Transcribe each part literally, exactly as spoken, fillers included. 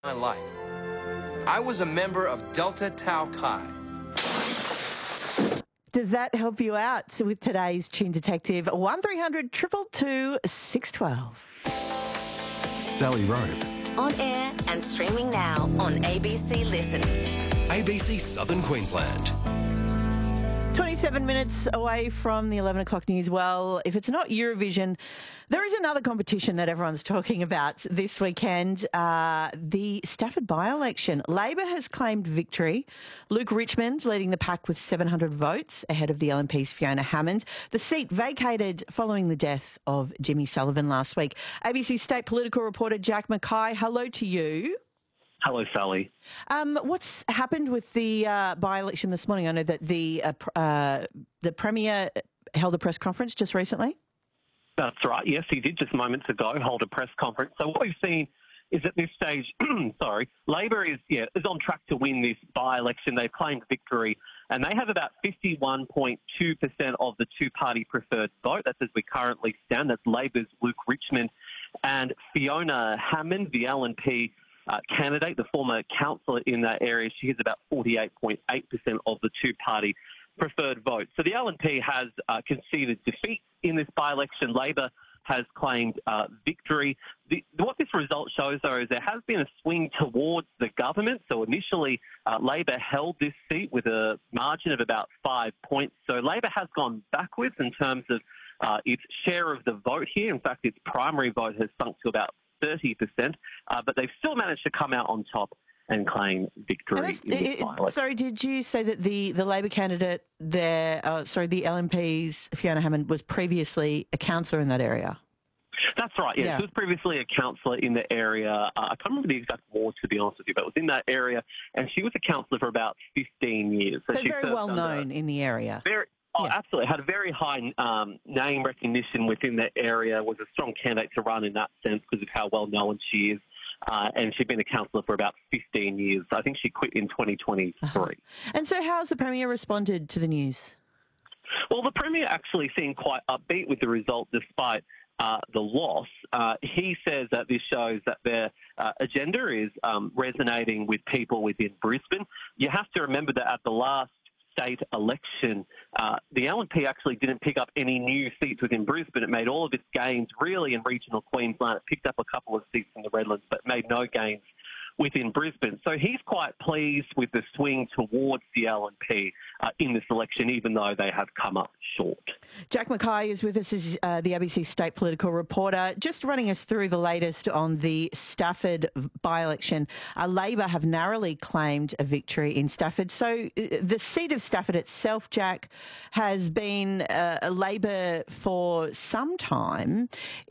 My life. I was a member of Delta Tau Chi. Does that help you out with today's Tune Detective? one three hundred two two two six one two. Sally Rope. On air and streaming now on A B C Listen. A B C Southern Queensland. twenty-seven minutes away from the eleven o'clock news. Well, if it's not Eurovision, there is another competition that everyone's talking about this weekend, uh, the Stafford by-election. Labor has claimed victory. Luke Richmond leading the pack with seven hundred votes ahead of the L N P's Fiona Hammond. The seat vacated following the death of Jimmy Sullivan last week. A B C state political reporter Jack Mackay, hello to you. Hello, Sally. Um, what's happened with the uh, by-election this morning? I know that the uh, pr- uh, the Premier held a press conference just recently. That's right. Yes, he did just moments ago hold a press conference. So what we've seen is at this stage, sorry, Labor is yeah is on track to win this by-election. They've claimed victory, and they have about fifty-one point two percent of the two-party preferred vote. That's as we currently stand. That's Labor's Luke Richmond and Fiona Hammond, the L N P Uh, candidate, the former councillor in that area. She has about forty-eight point eight percent of the two-party preferred vote. So the L N P has uh, conceded defeat in this by-election. Labor has claimed uh, victory. The, what this result shows, though, is there has been a swing towards the government. So initially, uh, Labor held this seat with a margin of about five points. So Labor has gone backwards in terms of uh, its share of the vote here. In fact, its primary vote has sunk to about thirty percent, uh, but they've still managed to come out on top and claim victory. In this it, sorry, did you say that the, the Labor candidate there, uh, sorry, the L N P's Fiona Hammond was previously a councillor in that area? That's right, yes. Yeah. She was previously a councillor in the area. Uh, I can't remember the exact ward, to be honest with you, but it was in that area, and she was a councillor for about fifteen years. So, so very well known in the area. Very, Oh, yeah. Absolutely. Had a very high um, name recognition within that area, was a strong candidate to run in that sense because of how well known she is. Uh, and she'd been a councillor for about fifteen years. I think she quit in twenty twenty-three. Uh-huh. And so how has the Premier responded to the news? Well, the Premier actually seemed quite upbeat with the result despite uh, the loss. Uh, he says that this shows that their uh, agenda is um, resonating with people within Brisbane. You have to remember that at the last state election, uh, the L N P actually didn't pick up any new seats within Brisbane. It made all of its gains really in regional Queensland. It picked up a couple of seats in the Redlands, but made no gains within Brisbane. So he's quite pleased with the swing towards the L N P uh, in this election, even though they have come up short. Jack Mackay is with us as uh, the A B C state political reporter, just running us through the latest on the Stafford by-election. Uh, Labor have narrowly claimed a victory in Stafford. So uh, the seat of Stafford itself, Jack, has been uh, a Labor for some time.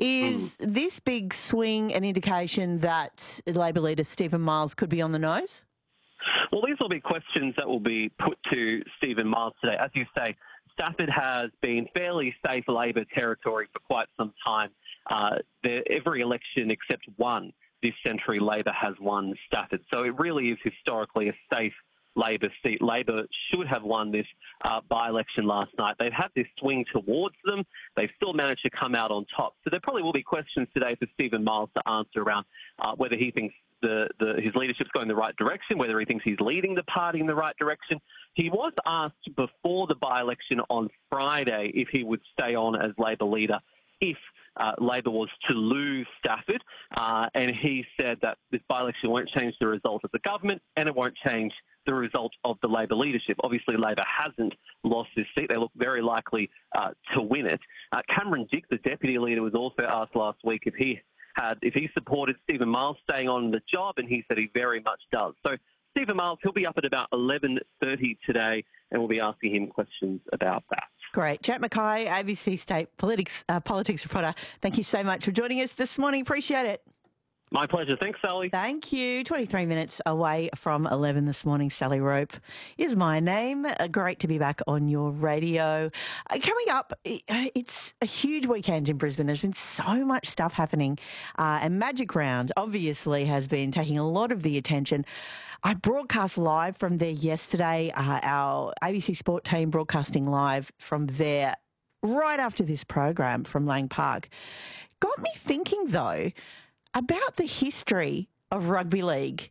Is mm. this big swing an indication that Labor leader Stephen Miles could be on the nose? Well, these will be questions that will be put to Stephen Miles today. As you say, Stafford has been fairly safe Labor territory for quite some time. Uh, every election except one this century, Labor has won Stafford. So it really is historically a safe Labor seat. Labor should have won this uh, by-election last night. They've had this swing towards them. They've still managed to come out on top. So there probably will be questions today for Stephen Miles to answer around uh, whether he thinks the, the, his leadership's going in the right direction, whether he thinks he's leading the party in the right direction. He was asked before the by-election on Friday if he would stay on as Labor leader if uh, Labor was to lose Stafford, uh, and he said that this by-election won't change the result of the government and it won't change the result of the Labor leadership. Obviously, Labor hasn't lost this seat. They look very likely uh, to win it. Uh, Cameron Dick, the deputy leader, was also asked last week if he had, if he supported Stephen Miles staying on the job, and he said he very much does. So Stephen Miles, he'll be up at about eleven thirty today, and we'll be asking him questions about that. Great. Jack Mackay, A B C State Politics, uh, Politics reporter, thank you so much for joining us this morning. Appreciate it. My pleasure. Thanks, Sally. Thank you. twenty-three minutes away from eleven this morning. Sally Rope is my name. Uh, great to be back on your radio. Uh, coming up, it, it's a huge weekend in Brisbane. There's been so much stuff happening. Uh, and Magic Round, obviously, has been taking a lot of the attention. I broadcast live from there yesterday. Uh, our A B C Sport team broadcasting live from there right after this program from Lang Park. Got me thinking, though, about the history of rugby league.